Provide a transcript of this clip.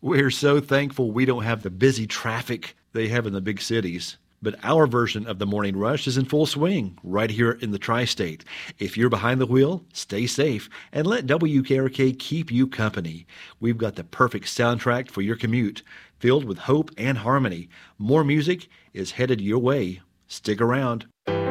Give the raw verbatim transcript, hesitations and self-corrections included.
We're so thankful we don't have the busy traffic they have in the big cities. But our version of the morning rush is in full swing right here in the tri-state. If you're behind the wheel, stay safe and let W K R K keep you company. We've got the perfect soundtrack for your commute, filled with hope and harmony. More music is headed your way. Stick around.